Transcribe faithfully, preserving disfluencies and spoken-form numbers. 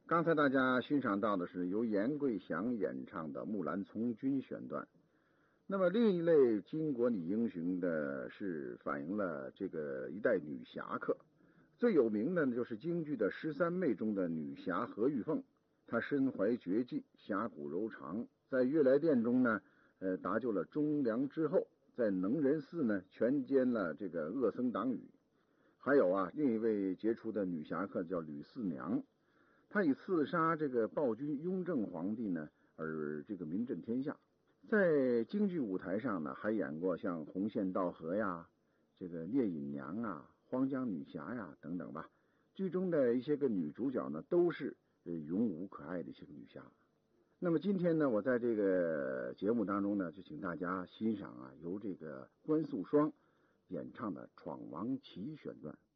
刚才大家欣赏到的是由严贵祥演唱的《木兰从军》选段。那么另一类巾帼女英雄的是反映了这个一代女侠客，最有名的呢就是京剧的十三妹中的女侠何玉凤。她身怀绝技，侠骨柔肠，在悦来殿中呢，呃，搭救了忠良之后，在能仁寺呢全歼了这个恶僧党羽。还有啊，另一位杰出的女侠客叫吕四娘，她以刺杀这个暴君雍正皇帝呢而这个名震天下。在京剧舞台上呢，还演过像红线道河呀、这个聂隐娘啊、荒江女侠呀等等吧。剧中的一些个女主角呢，都是呃勇武可爱的一些个女侠。那么今天呢，我在这个节目当中呢，就请大家欣赏啊，由这个关素霜演唱的《闯王旗》选段。